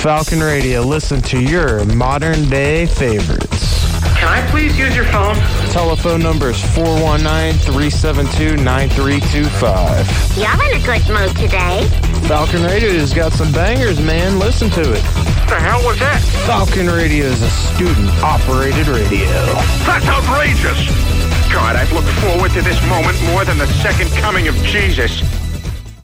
Falcon Radio. Listen to your modern day favorites. Can I please use your phone? Telephone number is 419-372-9325. You're in a good mood today. Falcon Radio's got some bangers, man. Listen to it. What the hell was that? Falcon Radio is a student-operated radio. That's outrageous! God, I've looked forward to this moment more than the second coming of Jesus.